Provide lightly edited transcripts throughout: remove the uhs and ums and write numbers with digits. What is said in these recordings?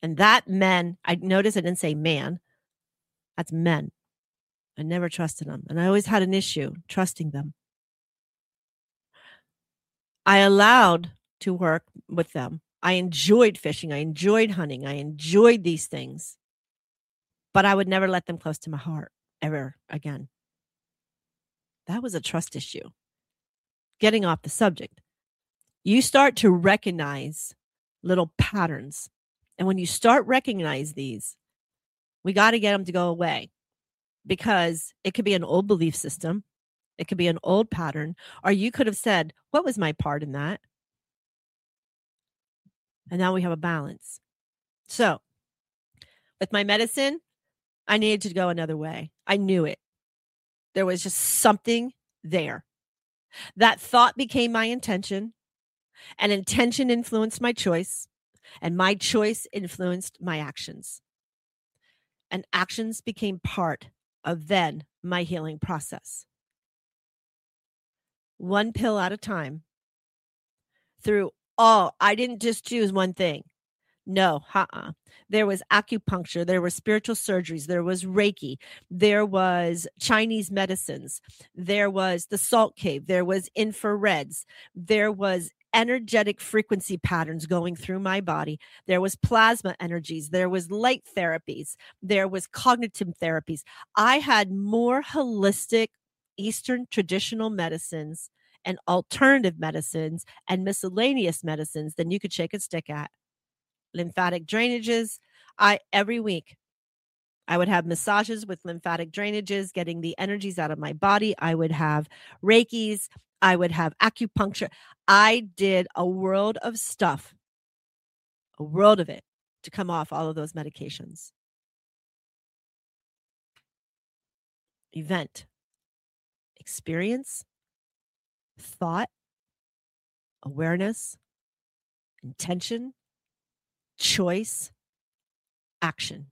And that men, I noticed I didn't say man. That's men. I never trusted them. And I always had an issue trusting them. I allowed to work with them. I enjoyed fishing. I enjoyed hunting. I enjoyed these things. But I would never let them close to my heart ever again. That was a trust issue. Getting off the subject. You start to recognize little patterns. And when you start recognize these, we got to get them to go away, because it could be an old belief system. It could be an old pattern, or you could have said, what was my part in that? And now we have a balance. So with my medicine, I needed to go another way. I knew it. There was just something there. That thought became my intention, and intention influenced my choice, and my choice influenced my actions. And actions became part of then my healing process. One pill at a time. I didn't just choose one thing. No, There was acupuncture, there were spiritual surgeries, there was Reiki, there was Chinese medicines, there was the salt cave, there was infrareds, there was energetic frequency patterns going through my body, there was plasma energies, there was light therapies, there was cognitive therapies. I had more holistic Eastern traditional medicines and alternative medicines and miscellaneous medicines than you could shake a stick at. Lymphatic drainages. Every week I would have massages with lymphatic drainages, getting the energies out of my body. I would have Reikis. I would have acupuncture. I did a world of stuff, a world of it, to come off all of those medications. Event, experience, thought, awareness, intention, choice, action.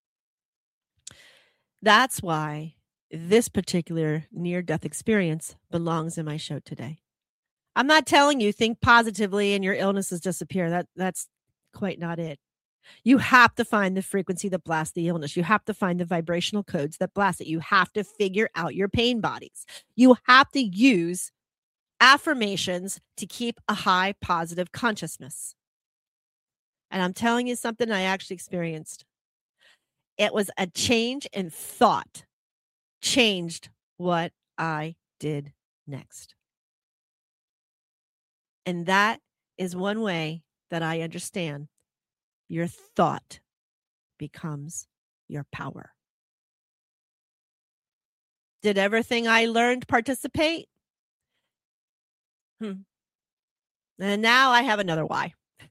That's why this particular near-death experience belongs in my show today. I'm not telling you think positively and your illnesses disappear. That's quite not it. You have to find the frequency that blasts the illness. You have to find the vibrational codes that blast it. You have to figure out your pain bodies. You have to use affirmations to keep a high positive consciousness. And I'm telling you something I actually experienced. It was a change in thought, changed what I did next. And that is one way that I understand your thought becomes your power. Did everything I learned participate? And now I have another why.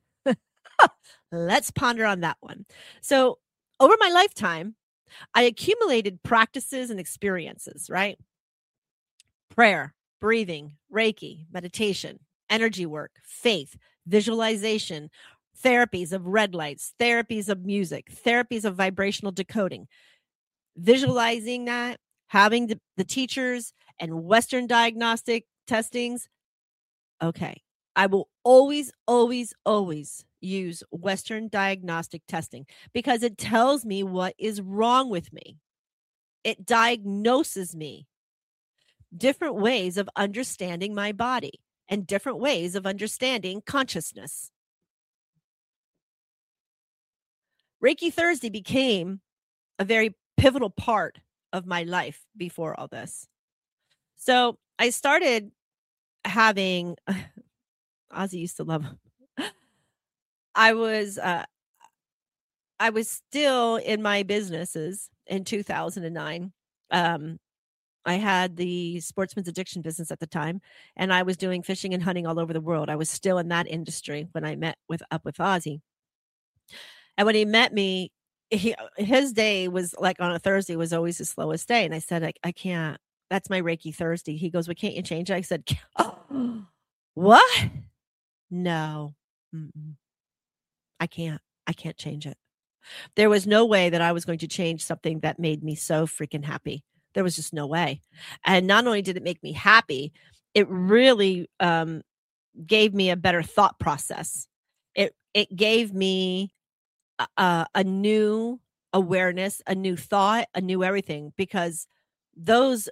Let's ponder on that one. So over my lifetime, I accumulated practices and experiences, right? Prayer, breathing, Reiki, meditation, energy work, faith, visualization, therapies of red lights, therapies of music, therapies of vibrational decoding, visualizing that, having the teachers and Western diagnostic testings. Okay. I will always, always, always use Western diagnostic testing because it tells me what is wrong with me. It diagnoses me. Different ways of understanding my body and different ways of understanding consciousness. Reiki Thursday became a very pivotal part of my life before all this. So I started having, Ozzy used to love him. I was still in my businesses in 2009. I had the sportsman's addiction business at the time, and I was doing fishing and hunting all over the world. I was still in that industry when I met with Ozzy. And when he met me, his day was like on a Thursday was always his slowest day. And I said, I can't. That's my Reiki Thursday. He goes, well, can't you change it? I said, what? No. I can't change it. There was no way that I was going to change something that made me so freaking happy. There was just no way. And not only did it make me happy, it really gave me a better thought process. It gave me a new awareness, a new thought, a new everything, because those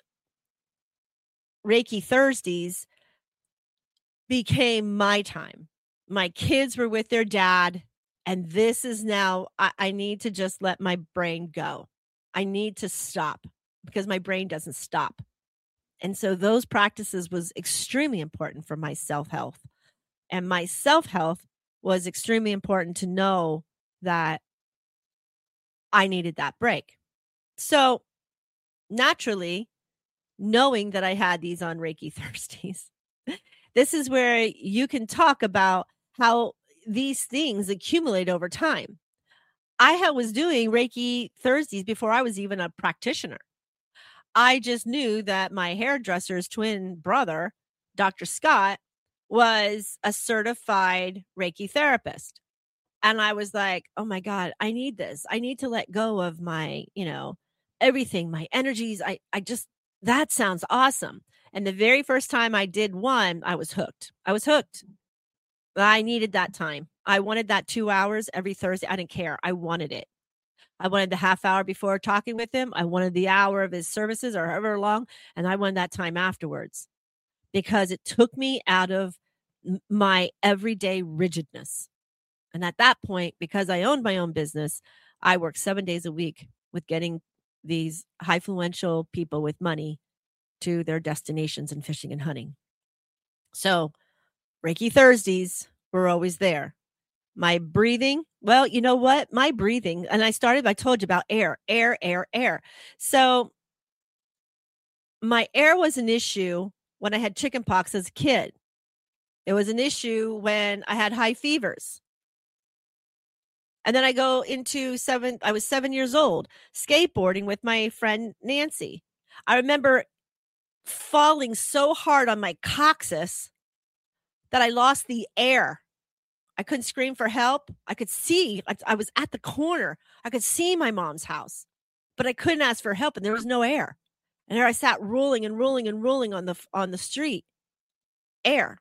Reiki Thursdays became my time. My kids were with their dad, and this is now, I need to just let my brain go. I need to stop because my brain doesn't stop. And so those practices was extremely important for my self-health. And my self-health was extremely important to know that I needed that break. So naturally, knowing that I had these on Reiki Thursdays, this is where you can talk about how these things accumulate over time. Was doing Reiki Thursdays before I was even a practitioner. I just knew that my hairdresser's twin brother, Dr. Scott, was a certified Reiki therapist. And I was like, oh my God, I need this. I need to let go of my, everything, my energies. I just, that sounds awesome. And the very first time I did one, I was hooked. I needed that time. I wanted that 2 hours every Thursday. I didn't care. I wanted it. I wanted the half hour before talking with him. I wanted the hour of his services or however long. And I wanted that time afterwards because it took me out of my everyday rigidness. And at that point, because I owned my own business, I worked 7 days a week with getting these high-influential people with money to their destinations in fishing and hunting. So Reiki Thursdays were always there. My breathing, well, you know what? My breathing, and I told you about air. So my air was an issue when I had chickenpox as a kid. It was an issue when I had high fevers. And then I was 7 years old, skateboarding with my friend Nancy. I remember falling so hard on my coccyx that I lost the air. I couldn't scream for help. I could see, I was at the corner. I could see my mom's house, but I couldn't ask for help and there was no air. And there I sat rolling and rolling and rolling on the street. Air,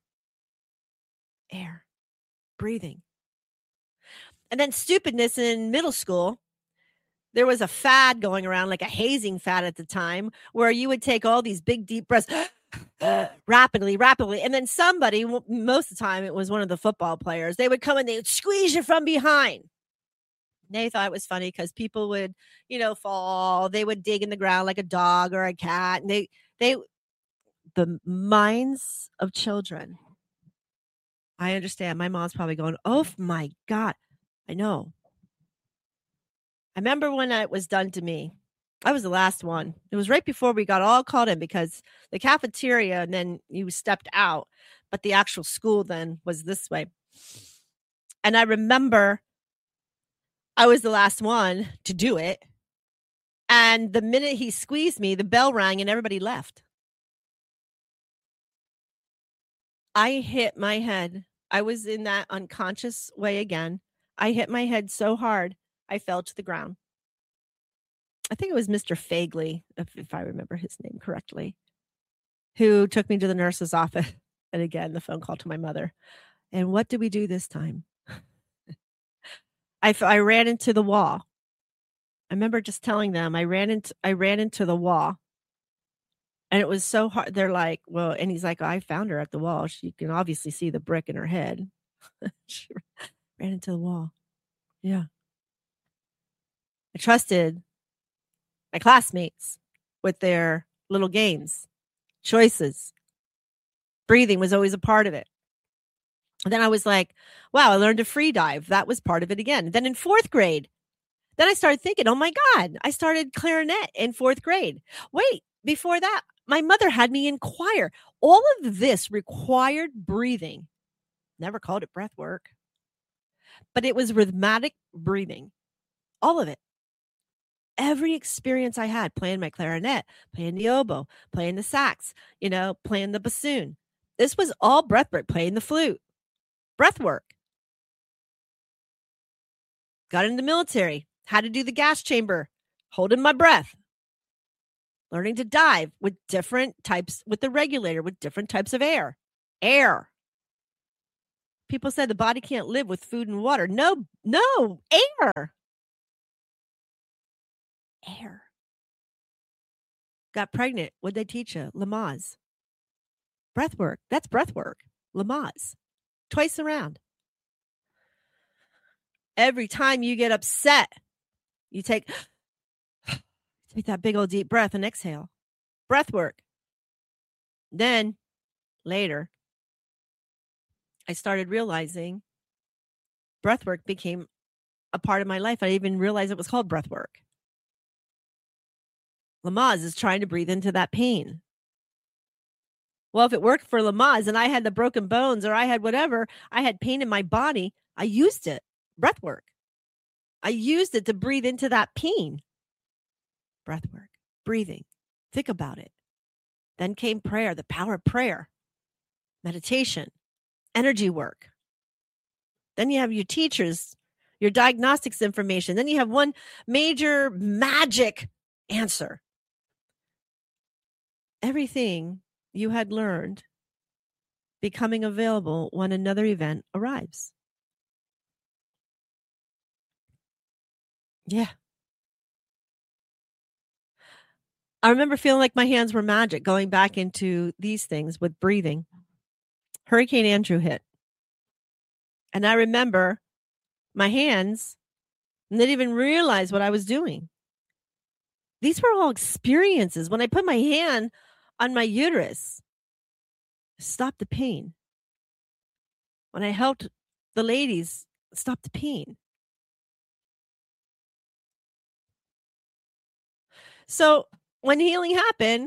breathing. And then stupidness in middle school. There was a fad going around, like a hazing fad at the time, where you would take all these big, deep breaths rapidly. And then somebody, most of the time, it was one of the football players. They would come and they would squeeze you from behind. They thought it was funny because people would, fall. They would dig in the ground like a dog or a cat. And the minds of children. I understand. My mom's probably going, oh my God. I know. I remember when it was done to me. I was the last one. It was right before we got all called in because the cafeteria and then you stepped out, but the actual school then was this way. And I remember I was the last one to do it. And the minute he squeezed me, the bell rang and everybody left. I hit my head. I was in that unconscious way again. I hit my head so hard. I fell to the ground. I think it was Mr. Fagley, if I remember his name correctly, who took me to the nurse's office. And again, the phone call to my mother. And what did we do this time? I ran into the wall. I remember just telling them I ran into the wall. And it was so hard. They're like, well, and he's like, I found her at the wall. She can obviously see the brick in her head. She ran into the wall. Yeah. I trusted my classmates with their little games, choices. Breathing was always a part of it. And then I was like, wow, I learned to free dive. That was part of it again. Then in 4th grade, then I started thinking, oh my God, I started clarinet in 4th grade. Wait, before that, my mother had me in choir. All of this required breathing. Never called it breath work, but it was rhythmic breathing. All of it. Every experience I had playing my clarinet, playing the oboe, playing the sax, playing the bassoon. This was all breath work, playing the flute, breath work. Got in the military, had to do the gas chamber, holding my breath. Learning to dive with different types, with the regulator, with different types of air. People said the body can't live with food and water. No, air. Air. Got pregnant. What'd they teach you? Lamaze. Breath work. That's breath work. Lamaze. Twice around. Every time you get upset, you take that big old deep breath and exhale. Breath work. Then later, I started realizing breath work became a part of my life. I didn't even realize it was called breath work. Lamaze is trying to breathe into that pain. Well, if it worked for Lamaze and I had the broken bones or I had whatever, I had pain in my body, I used it. Breath work. I used it to breathe into that pain. Breath work. Breathing. Think about it. Then came prayer, the power of prayer, meditation, energy work. Then you have your teachers, your diagnostics information. Then you have one major magic answer. Everything you had learned becoming available when another event arrives. Yeah. I remember feeling like my hands were magic going back into these things with breathing. Hurricane Andrew hit. And I remember my hands didn't even realize what I was doing. These were all experiences. When I put my hand on my uterus, stop the pain. When I helped the ladies, stop the pain. So when healing happened,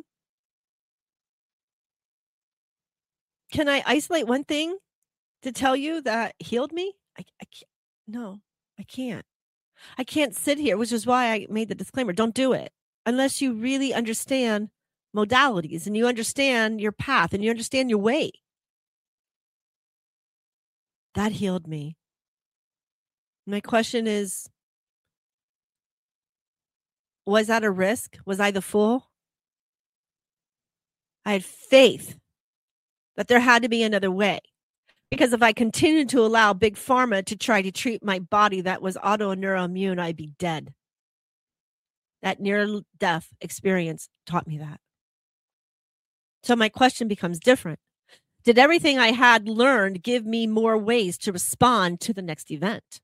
can I isolate one thing to tell you that healed me? I can't. No, I can't. I can't sit here, which is why I made the disclaimer. Don't do it unless you really understand modalities and you understand your path and you understand your way. That healed me. My question is, was that a risk? Was I the fool? I had faith that there had to be another way. Because if I continued to allow Big Pharma to try to treat my body that was auto and neuroimmune, I'd be dead. That near-death experience taught me that. So my question becomes different. Did everything I had learned give me more ways to respond to the next event?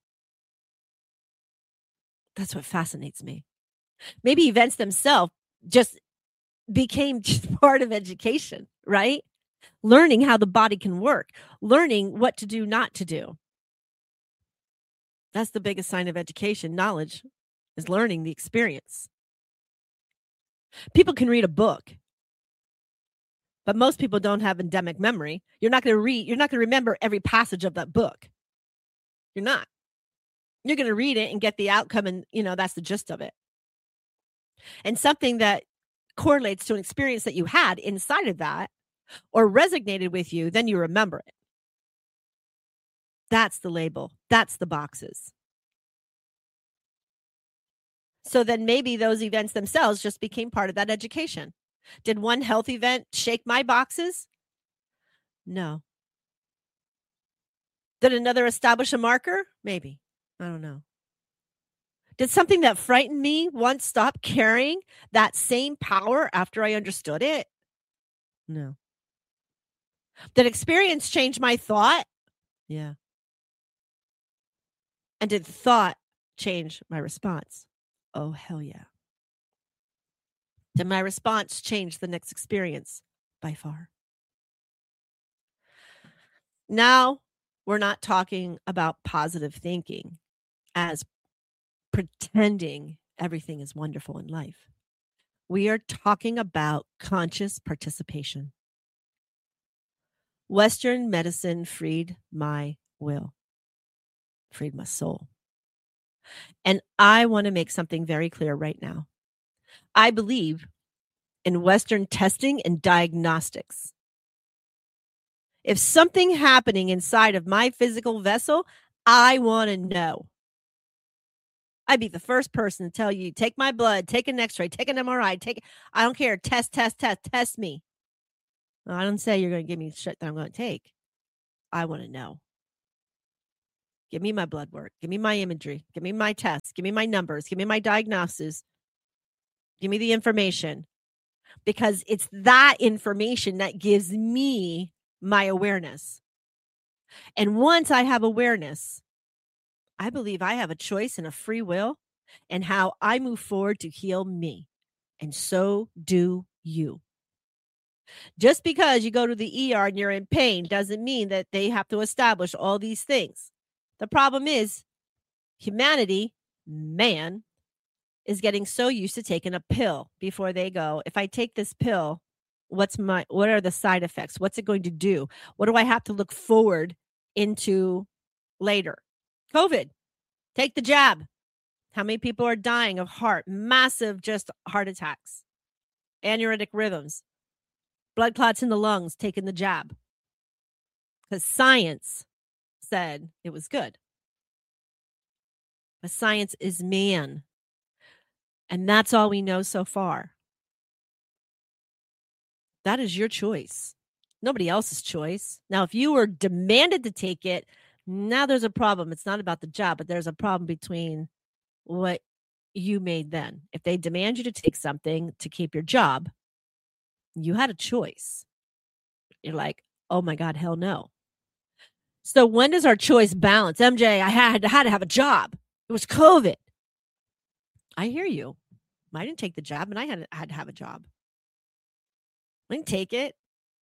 That's what fascinates me. Maybe events themselves just became just part of education, right? Learning how the body can work, learning what to do, not to do. That's the biggest sign of education. Knowledge is learning the experience. People can read a book, but most people don't have endemic memory. You're not going to remember every passage of that book. You're not. You're going to read it and get the outcome, and that's the gist of it. And something that correlates to an experience that you had inside of that or resonated with you, then you remember it. That's the label. That's the boxes. So then maybe those events themselves just became part of that education. Did one health event shake my boxes? No. Did another establish a marker? Maybe. I don't know. Did something that frightened me once stop carrying that same power after I understood it? No. Did experience change my thought? Yeah. And did thought change my response? Oh, hell yeah. Did my response change the next experience? By far. Now, we're not talking about positive thinking as pretending everything is wonderful in life. We are talking about conscious participation. Western medicine freed my will, freed my soul. And I want to make something very clear right now. I believe in Western testing and diagnostics. If something happening inside of my physical vessel, I want to know. I'd be the first person to tell you, take my blood, take an x-ray, take an MRI, I don't care, test me. I don't say you're going to give me shit that I'm going to take. I want to know. Give me my blood work. Give me my imagery. Give me my tests. Give me my numbers. Give me my diagnosis. Give me the information. Because it's that information that gives me my awareness. And once I have awareness, I believe I have a choice and a free will in how I move forward to heal me. And so do you. Just because you go to the ER and you're in pain doesn't mean that they have to establish all these things. The problem is humanity, man, is getting so used to taking a pill before they go, if I take this pill, what are the side effects? What's it going to do? What do I have to look forward into later? COVID, take the jab. How many people are dying of massive just heart attacks, aneurysmic rhythms, blood clots in the lungs, taking the jab? Because science said it was good. But science is man. And that's all we know so far. That is your choice. Nobody else's choice. Now, if you were demanded to take it, now there's a problem. It's not about the job, but there's a problem between what you made then. If they demand you to take something to keep your job, you had a choice. You're like, oh my God, hell no. So when does our choice balance? MJ, I had to have a job. It was COVID. I hear you. I didn't take the job, and I had to have a job. I didn't take it.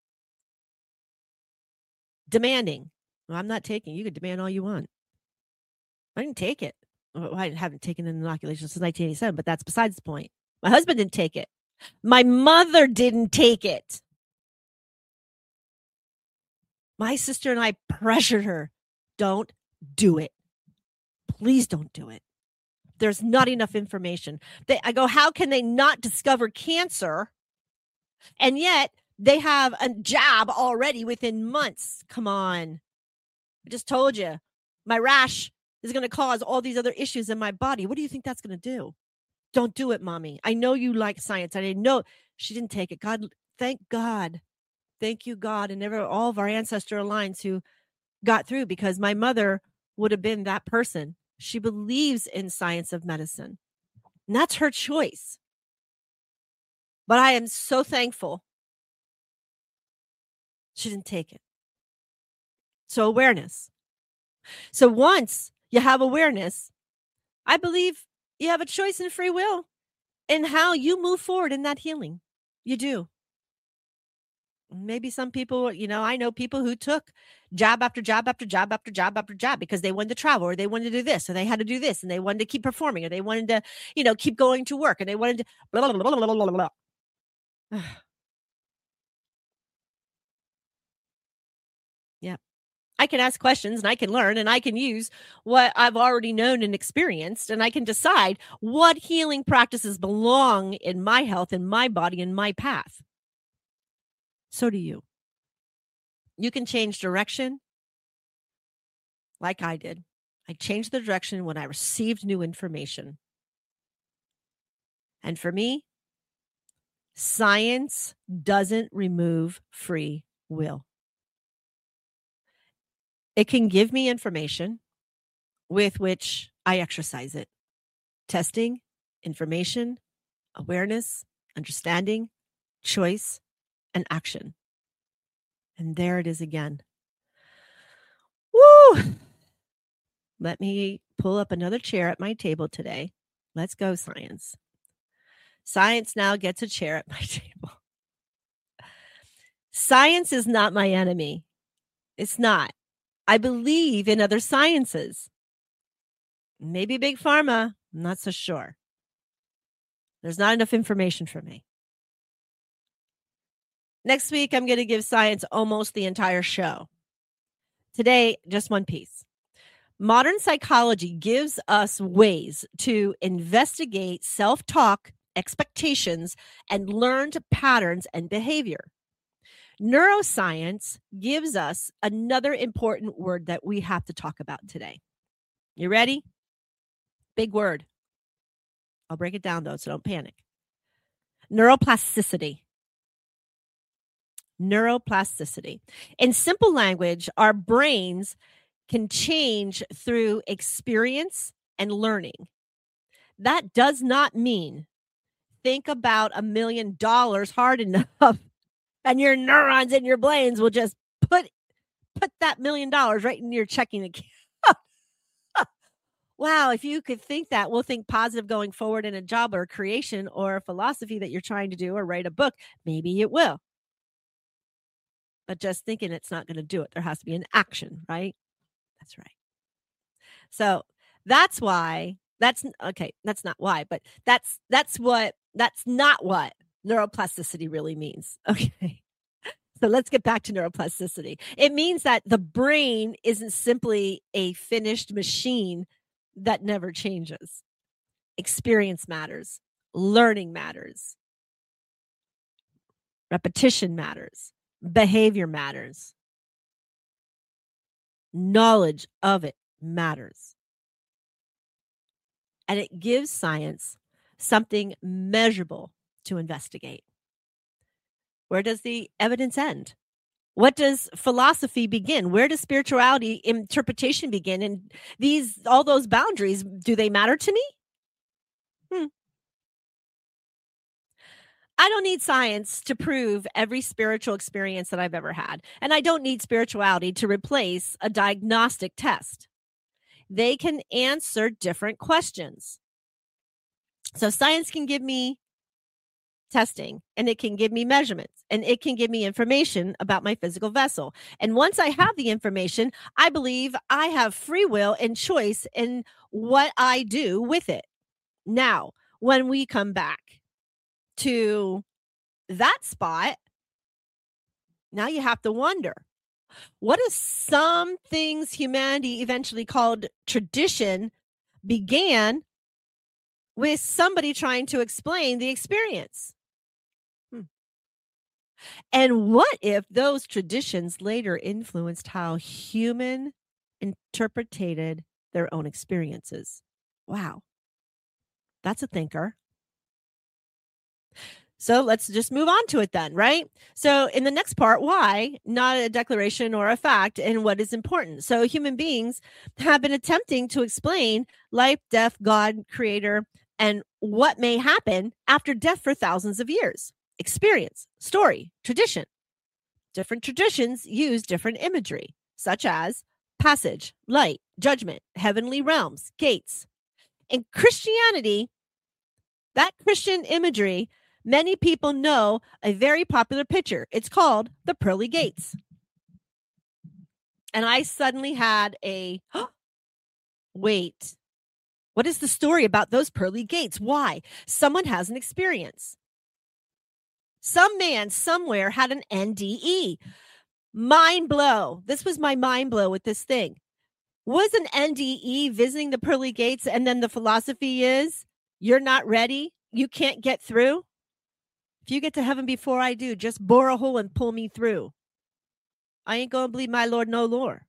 Demanding. Well, I'm not taking. You can demand all you want. I didn't take it. Well, I haven't taken an inoculation since 1987, but that's besides the point. My husband didn't take it. My mother didn't take it. My sister and I pressured her. Don't do it. Please don't do it. There's not enough information. I go, how can they not discover cancer? And yet they have a jab already within months. Come on. I just told you. My rash is going to cause all these other issues in my body. What do you think that's going to do? Don't do it, mommy. I know you like science. I didn't know. She didn't take it. God, thank God. Thank you, God, and all of our ancestral lines who got through, because my mother would have been that person. She believes in science of medicine, and that's her choice. But I am so thankful she didn't take it. So awareness. So once you have awareness, I believe you have a choice and free will in how you move forward in that healing. You do. Maybe some people, I know people who took job after job after job after job after job because they wanted to travel, or they wanted to do this, or they had to do this, and they wanted to keep performing, or they wanted to, keep going to work, and they wanted to blah, blah, blah, blah, blah, blah, blah. Yeah. I can ask questions, and I can learn, and I can use what I've already known and experienced, and I can decide what healing practices belong in my health, in my body, in my path. So do you. You can change direction like I did. I changed the direction when I received new information. And for me, science doesn't remove free will. It can give me information with which I exercise it. Testing, information, awareness, understanding, choice, and action. And there it is again. Woo! Let me pull up another chair at my table today. Let's go, science. Science now gets a chair at my table. Science is not my enemy. It's not. I believe in other sciences. Maybe big pharma, I'm not so sure. There's not enough information for me. Next week, I'm going to give science almost the entire show. Today, just one piece. Modern psychology gives us ways to investigate self-talk, expectations, and learned patterns and behavior. Neuroscience gives us another important word that we have to talk about today. You ready? Big word. I'll break it down, though, so don't panic. Neuroplasticity. Neuroplasticity. In simple language, our brains can change through experience and learning. That does not mean think about $1 million hard enough and your neurons in your brains will just put that $1 million right in your checking account. Wow, if you could think that, we'll think positive going forward in a job or a creation or a philosophy that you're trying to do or write a book. Maybe it will. But just thinking it's not going to do it. There has to be an action, right? That's right. So that's why, that's not why, but that's not what neuroplasticity really means. Okay. So let's get back to neuroplasticity. It means that the brain isn't simply a finished machine that never changes. Experience matters. Learning matters. Repetition matters. Behavior matters. Knowledge of it matters. And it gives science something measurable to investigate. Where does the evidence end? What does philosophy begin? Where does spirituality interpretation begin? And all those boundaries, do they matter to me? I don't need science to prove every spiritual experience that I've ever had. And I don't need spirituality to replace a diagnostic test. They can answer different questions. So science can give me testing, and it can give me measurements, and it can give me information about my physical vessel. And once I have the information, I believe I have free will and choice in what I do with it. Now, when we come back to that spot, now you have to wonder, what if some things humanity eventually called tradition began with somebody trying to explain the experience? And what if those traditions later influenced how human interpreted their own experiences? Wow. That's a thinker. So let's just move on to it then, right? So in the next part, why? Not a declaration or a fact, and what is important. So human beings have been attempting to explain life, death, God, creator, and what may happen after death for thousands of years. Experience, story, tradition. Different traditions use different imagery, such as passage, light, judgment, heavenly realms, gates. In Christianity, that Christian imagery, many people know a very popular picture. It's called the pearly gates. And I suddenly had wait, what is the story about those pearly gates? Why? Someone has an experience. Some man somewhere had an NDE. Mind blow. This was my mind blow with this thing. Was an NDE visiting the pearly gates, and then the philosophy is, you're not ready? You can't get through? If you get to heaven before I do, just bore a hole and pull me through. I ain't going to believe my Lord no Lord.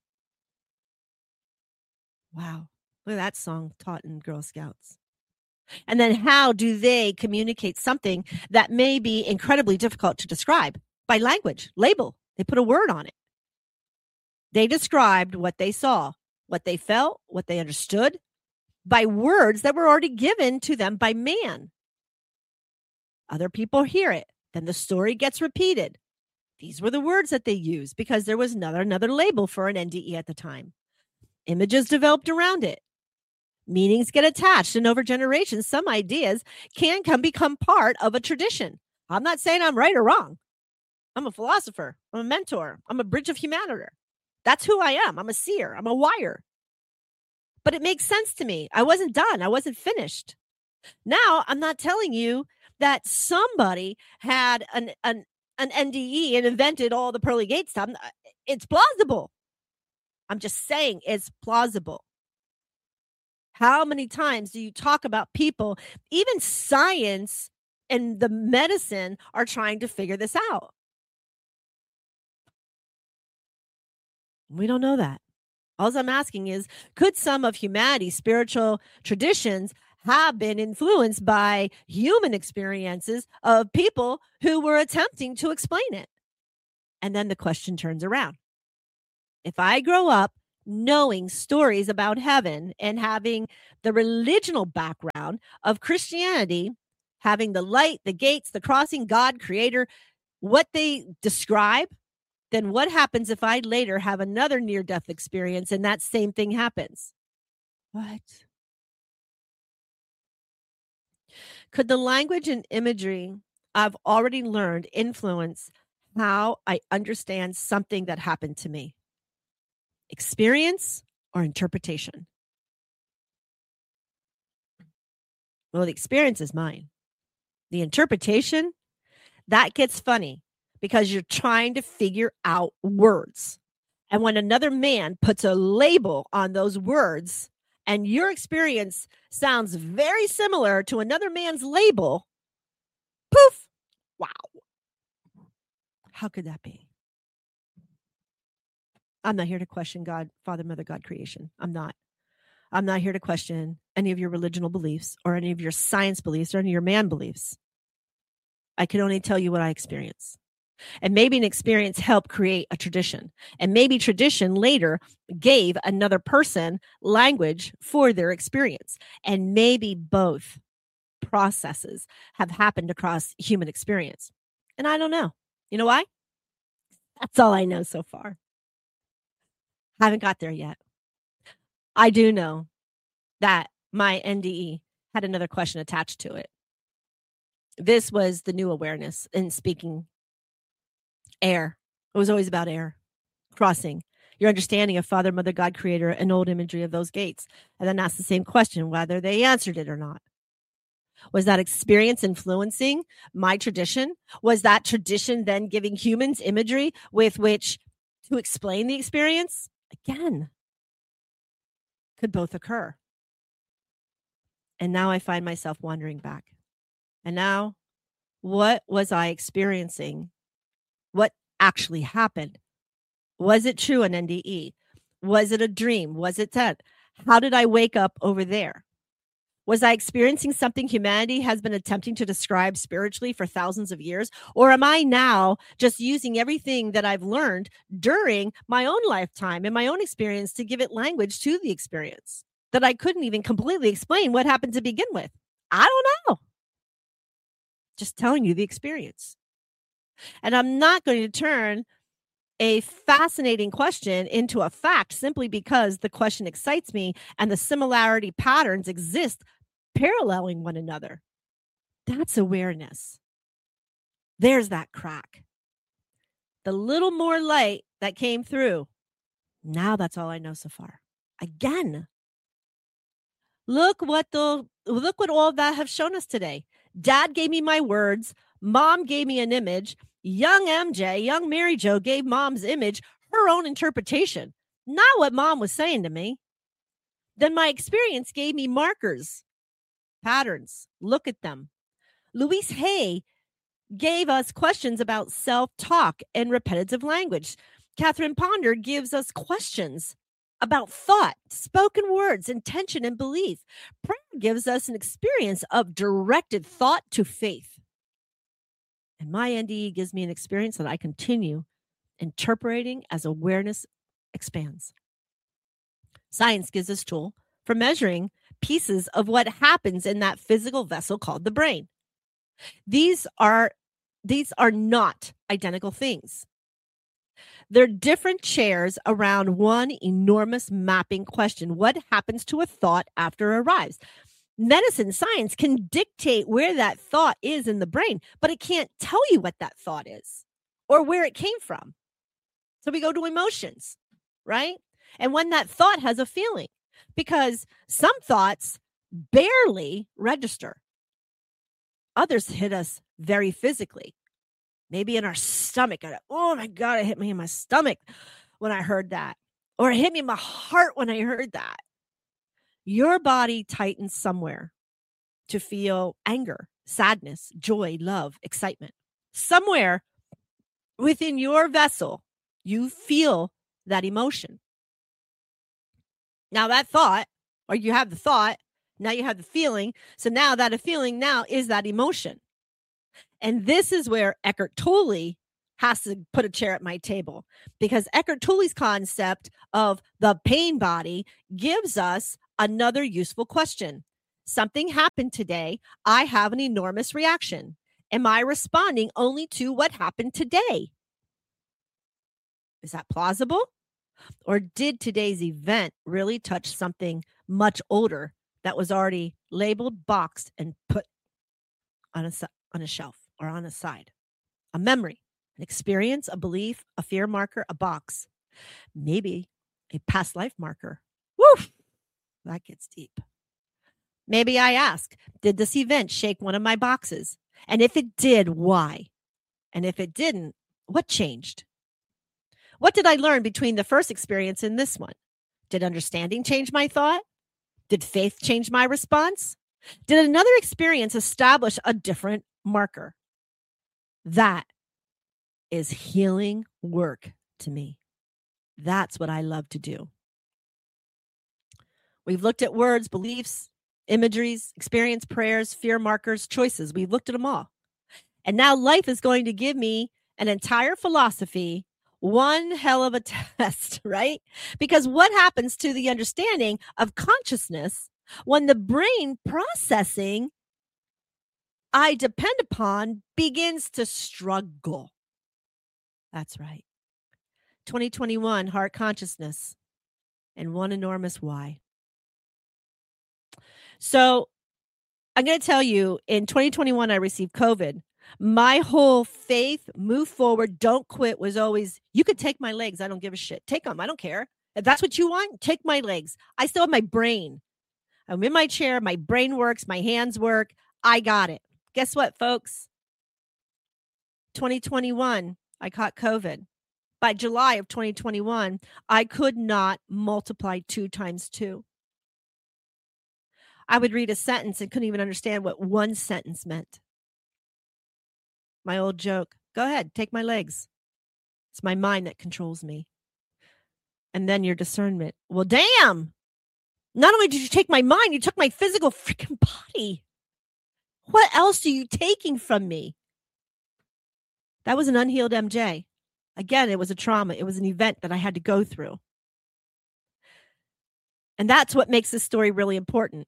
Wow. Look at that song taught in Girl Scouts. And then how do they communicate something that may be incredibly difficult to describe? By language, label. They put a word on it. They described what they saw, what they felt, what they understood by words that were already given to them by man. Other people hear it. Then the story gets repeated. These were the words that they used because there was another label for an NDE at the time. Images developed around it. Meanings get attached, and over generations, some ideas can become part of a tradition. I'm not saying I'm right or wrong. I'm a philosopher. I'm a mentor. I'm a bridge of humanity. That's who I am. I'm a seer. I'm a wire. But it makes sense to me. I wasn't done. I wasn't finished. Now, I'm not telling you that somebody had an NDE and invented all the pearly gate stuff. It's plausible. I'm just saying it's plausible. How many times do you talk about people, even science and the medicine are trying to figure this out? We don't know that. All I'm asking is, could some of humanity's spiritual traditions have been influenced by human experiences of people who were attempting to explain it? And then the question turns around. If I grow up knowing stories about heaven and having the religional background of Christianity, having the light, the gates, the crossing, God, creator, what they describe, then what happens if I later have another near-death experience and that same thing happens? What? Could the language and imagery I've already learned influence how I understand something that happened to me? Experience or interpretation? Well, the experience is mine. The interpretation, that gets funny because you're trying to figure out words. And when another man puts a label on those words and your experience sounds very similar to another man's label, poof, wow. How could that be? I'm not here to question God, Father, Mother, God, creation. I'm not. I'm not here to question any of your religional beliefs or any of your science beliefs or any of your man beliefs. I can only tell you what I experience. And maybe an experience helped create a tradition. And maybe tradition later gave another person language for their experience. And maybe both processes have happened across human experience. And I don't know. You know why? That's all I know so far. Haven't got there yet. I do know that my NDE had another question attached to it. This was the new awareness in speaking air. It was always about air, crossing, your understanding of Father, Mother, God, Creator, and old imagery of those gates. And then ask the same question, whether they answered it or not. Was that experience influencing my tradition? Was that tradition then giving humans imagery with which to explain the experience? Again, could both occur. And now I find myself wandering back. And now, what was I experiencing? What actually happened? Was it true in NDE? Was it a dream? Was it that? How did I wake up over there? Was I experiencing something humanity has been attempting to describe spiritually for thousands of years? Or am I now just using everything that I've learned during my own lifetime and my own experience to give it language to the experience that I couldn't even completely explain what happened to begin with? I don't know. Just telling you the experience. And I'm not going to turn a fascinating question into a fact simply because the question excites me and the similarity patterns exist paralleling one another. That's awareness. There's that crack. The little more light that came through. Now that's all I know so far. Again, look what all that have shown us today. Dad gave me my words. Mom gave me an image. Young MJ, young Mary Jo gave mom's image her own interpretation, not what mom was saying to me. Then my experience gave me markers, patterns. Look at them. Louise Hay gave us questions about self-talk and repetitive language. Catherine Ponder gives us questions about thought, spoken words, intention, and belief. Prayer gives us an experience of directed thought to faith. And my NDE gives me an experience that I continue interpreting as awareness expands. Science gives us a tool for measuring pieces of what happens in that physical vessel called the brain. These are not identical things. They're different chairs around one enormous mapping question. What happens to a thought after it arrives? Medicine, science can dictate where that thought is in the brain, but it can't tell you what that thought is or where it came from. So we go to emotions, right? And when that thought has a feeling, because some thoughts barely register. Others hit us very physically, maybe in our stomach. Oh my God, it hit me in my stomach when I heard that. Or it hit me in my heart when I heard that. Your body tightens somewhere to feel anger, sadness, joy, love, excitement. Somewhere within your vessel, you feel that emotion. Now that thought, or you have the thought, now you have the feeling. So now that a feeling now is that emotion. And this is where Eckhart Tolle has to put a chair at my table, because Eckhart Tolle's concept of the pain body gives us another useful question. Something happened today. I have an enormous reaction. Am I responding only to what happened today? Is that plausible? Or did today's event really touch something much older that was already labeled, boxed, and put on a shelf or on a side? A memory, an experience, a belief, a fear marker, a box, maybe a past life marker. Woo! That gets deep. Maybe I ask, did this event shake one of my boxes? And if it did, why? And if it didn't, what changed? What did I learn between the first experience and this one? Did understanding change my thought? Did faith change my response? Did another experience establish a different marker? That is healing work to me. That's what I love to do. We've looked at words, beliefs, imageries, experience, prayers, fear markers, choices. We've looked at them all. And now life is going to give me an entire philosophy, one hell of a test, right? Because what happens to the understanding of consciousness when the brain processing I depend upon begins to struggle? That's right. 2021, heart consciousness, and one enormous why. So I'm going to tell you, in 2021, I received COVID. My whole faith, move forward, don't quit, was always, you could take my legs. I don't give a shit. Take them. I don't care. If that's what you want, take my legs. I still have my brain. I'm in my chair. My brain works. My hands work. I got it. Guess what, folks? 2021, I caught COVID. By July of 2021, I could not multiply 2 times 2. I would read a sentence and couldn't even understand what one sentence meant. My old joke, go ahead, take my legs. It's my mind that controls me. And then your discernment. Well, damn. Not only did you take my mind, you took my physical freaking body. What else are you taking from me? That was an unhealed MJ. Again, it was a trauma. It was an event that I had to go through. And that's what makes this story really important.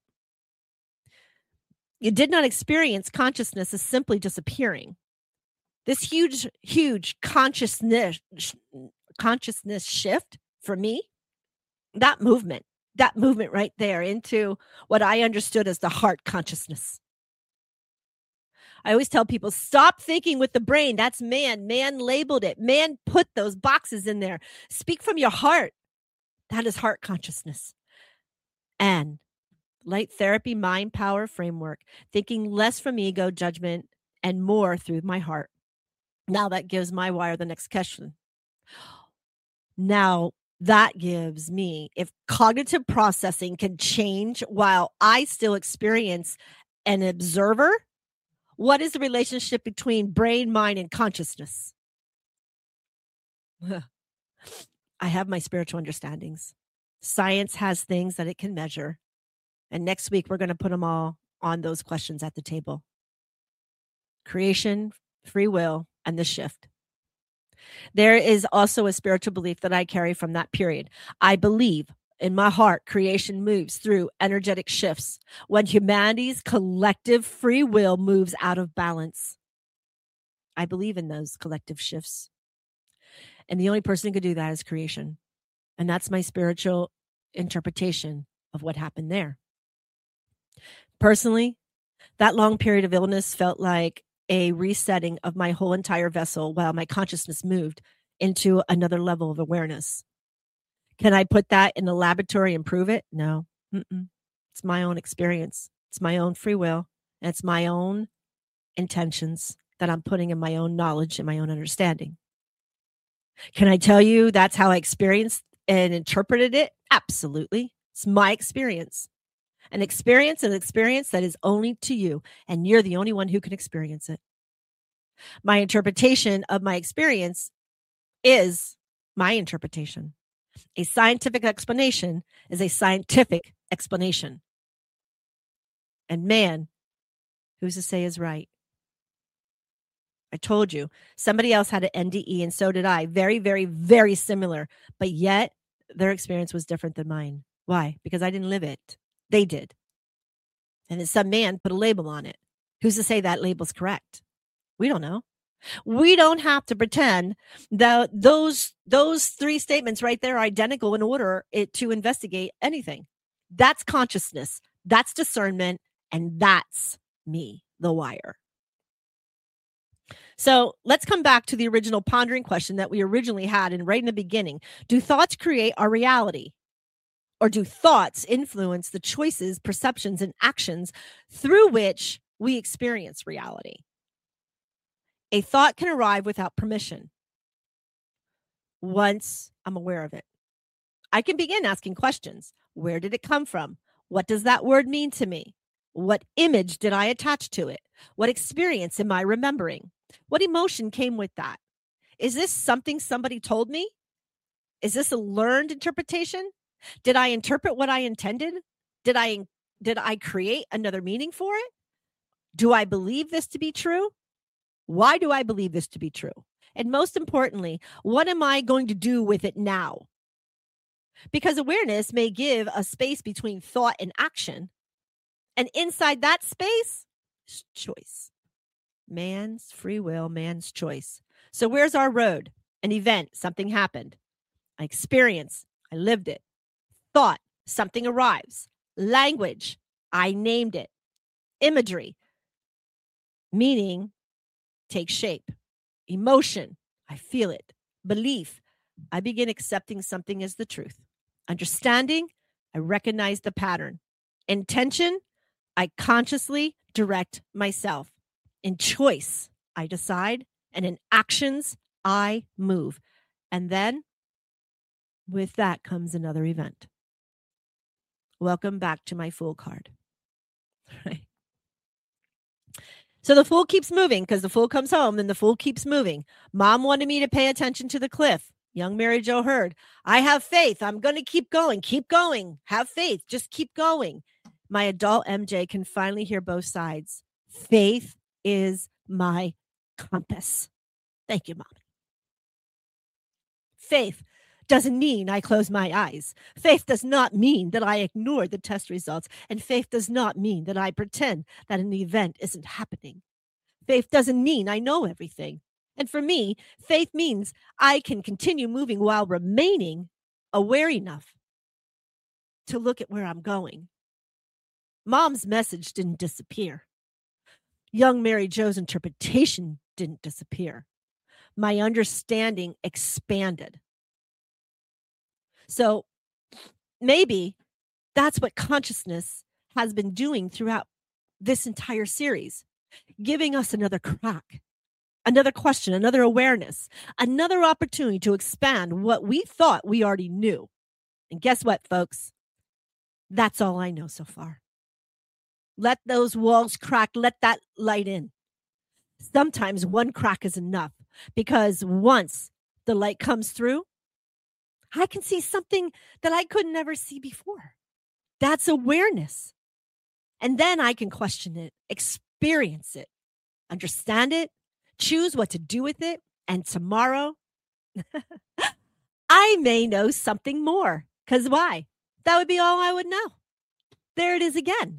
You did not experience consciousness as simply disappearing. This huge consciousness shift for me, that movement right there into what I understood as the heart consciousness. I always tell people, stop thinking with the brain. That's man. Man labeled it. Man put those boxes in there. Speak from your heart. That is heart consciousness. And light therapy, mind power framework, thinking less from ego, judgment, and more through my heart. Now that gives my wire the next question. Now that gives me, if cognitive processing can change while I still experience an observer, what is the relationship between brain, mind, and consciousness? I have my spiritual understandings. Science has things that it can measure. And next week, we're going to put them all on those questions at the table. Creation, free will, and the shift. There is also a spiritual belief that I carry from that period. I believe in my heart, creation moves through energetic shifts when humanity's collective free will moves out of balance. I believe in those collective shifts. And the only person who could do that is creation. And that's my spiritual interpretation of what happened there. Personally, that long period of illness felt like a resetting of my whole entire vessel while my consciousness moved into another level of awareness. Can I put that in the laboratory and prove it? No. It's my own experience. It's my own free will. And it's my own intentions that I'm putting in my own knowledge and my own understanding. Can I tell you that's how I experienced and interpreted it? Absolutely. It's my experience. An experience that is only to you, and you're the only one who can experience it. My interpretation of my experience is my interpretation. A scientific explanation is a scientific explanation. And man, who's to say is right? I told you, somebody else had an NDE and so did I. Very, very, very similar. But yet their experience was different than mine. Why? Because I didn't live it. They did. And then some man put a label on it. Who's to say that label's correct? We don't know. We don't have to pretend that those three statements right there are identical in order to investigate anything. That's consciousness. That's discernment. And that's me, the wire. So let's come back to the original pondering question that we originally had and right in the beginning. Do thoughts create our reality? Or do thoughts influence the choices, perceptions, and actions through which we experience reality? A thought can arrive without permission once I'm aware of it. I can begin asking questions. Where did it come from? What does that word mean to me? What image did I attach to it? What experience am I remembering? What emotion came with that? Is this something somebody told me? Is this a learned interpretation? Did I interpret what I intended? Did I create another meaning for it? Do I believe this to be true? Why do I believe this to be true? And most importantly, what am I going to do with it now? Because awareness may give a space between thought and action. And inside that space is choice. Man's free will, man's choice. So where's our road? An event, something happened. I experienced, I lived it. Thought, something arrives. Language, I named it. Imagery, meaning takes shape. Emotion, I feel it. Belief, I begin accepting something as the truth. Understanding, I recognize the pattern. Intention, I consciously direct myself. In choice, I decide. And in actions, I move. And then with that comes another event. Welcome back to my Fool card. Right. So the Fool keeps moving because the Fool comes home and the Fool keeps moving. Mom wanted me to pay attention to the cliff. Young Mary Jo heard, I have faith. I'm going to keep going. Keep going. Have faith. Just keep going. My adult MJ can finally hear both sides. Faith is my compass. Thank you, Mom. Faith doesn't mean I close my eyes. Faith does not mean that I ignore the test results. And faith does not mean that I pretend that an event isn't happening. Faith doesn't mean I know everything. And for me, faith means I can continue moving while remaining aware enough to look at where I'm going. Mom's message didn't disappear. Young Mary Jo's interpretation didn't disappear. My understanding expanded. So maybe that's what consciousness has been doing throughout this entire series, giving us another crack, another question, another awareness, another opportunity to expand what we thought we already knew. And guess what, folks? That's all I know so far. Let those walls crack. Let that light in. Sometimes one crack is enough because once the light comes through, I can see something that I could never see before. That's awareness. And then I can question it, experience it, understand it, choose what to do with it. And tomorrow, I may know something more. Because why? That would be all I would know. There it is again.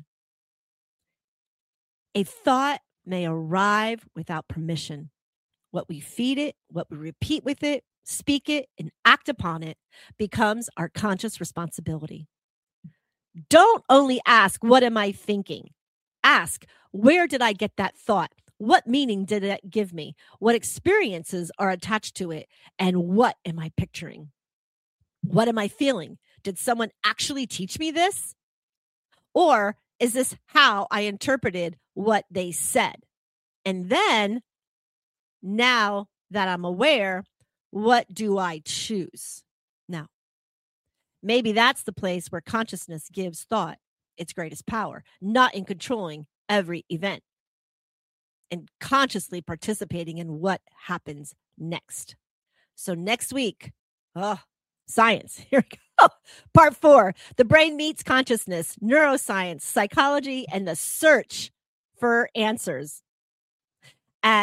A thought may arrive without permission. What we feed it, what we repeat with it, speak it, and act upon it becomes our conscious responsibility. Don't only ask, what am I thinking? Ask, where did I get that thought? What meaning did it give me? What experiences are attached to it? And what am I picturing? What am I feeling? Did someone actually teach me this? Or is this how I interpreted what they said? And then, now that I'm aware, what do I choose? Now, maybe that's the place where consciousness gives thought its greatest power, not in controlling every event and consciously participating in what happens next. So next week, science, here we go. Part 4, the brain meets consciousness, neuroscience, psychology, and the search for answers. And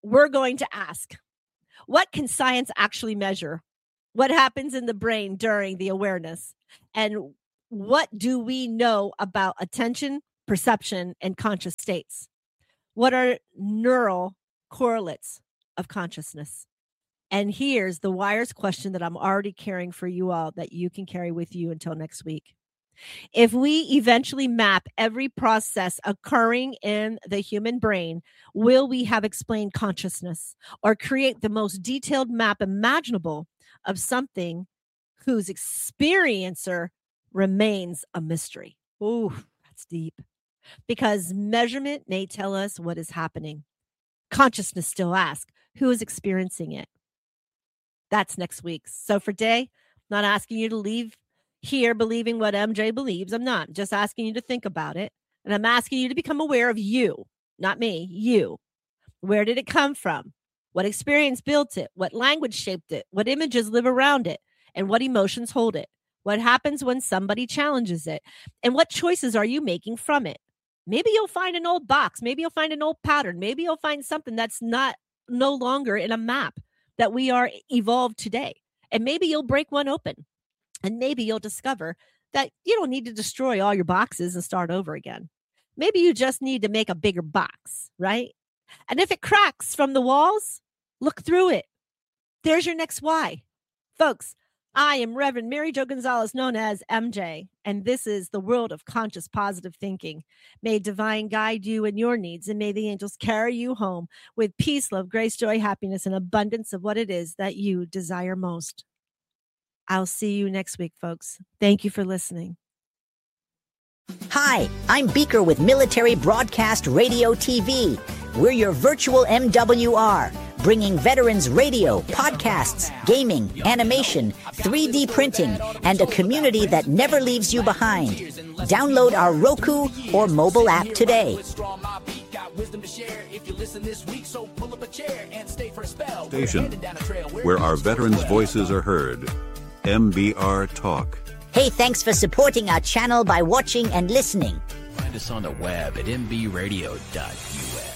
we're going to ask, what can science actually measure? What happens in the brain during the awareness? And what do we know about attention, perception, and conscious states? What are neural correlates of consciousness? And here's the wires question that I'm already carrying for you all that you can carry with you until next week. If we eventually map every process occurring in the human brain, will we have explained consciousness or create the most detailed map imaginable of something whose experiencer remains a mystery? Ooh, that's deep. Because measurement may tell us what is happening. Consciousness still asks, who is experiencing it? That's next week. So for today, I'm not asking you to leave here believing what MJ believes. I'm not. Just asking you to think about it. And I'm asking you to become aware of you, not me, you. Where did it come from? What experience built it? What language shaped it? What images live around it? And what emotions hold it? What happens when somebody challenges it? And what choices are you making from it? Maybe you'll find an old box. Maybe you'll find an old pattern. Maybe you'll find something that's no longer in a map that we are evolved today. And maybe you'll break one open. And maybe you'll discover that you don't need to destroy all your boxes and start over again. Maybe you just need to make a bigger box, right? And if it cracks from the walls, look through it. There's your next why. Folks, I am Reverend Mary Jo Gonzalez, known as MJ, and this is the world of conscious positive thinking. May divine guide you in your needs, and may the angels carry you home with peace, love, grace, joy, happiness, and abundance of what it is that you desire most. I'll see you next week, folks. Thank you for listening. Hi, I'm Beaker with Military Broadcast Radio TV. We're your virtual MWR, bringing veterans radio, podcasts, gaming, animation, 3D printing, and a community that never leaves you behind. Download our Roku or mobile app today. Station where our veterans' voices are heard. MBR Talk. Hey, thanks for supporting our channel by watching and listening. Find us on the web at mbradio.us.